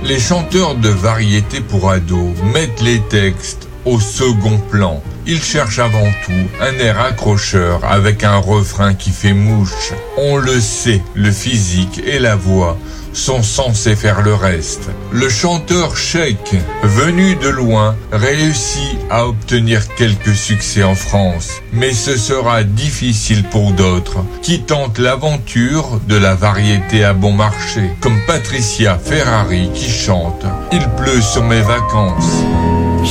Les chanteurs de variété pour ados mettent les textes au second plan. Ils cherchent avant tout un air accrocheur avec un refrain qui fait mouche. On le sait, le physique et la voix sont censés faire le reste. Le chanteur Sheik, venu de loin, réussit à obtenir quelques succès en France. Mais ce sera difficile pour d'autres qui tentent l'aventure de la variété à bon marché, comme Patricia Ferrari qui chante « Il pleut sur mes vacances ».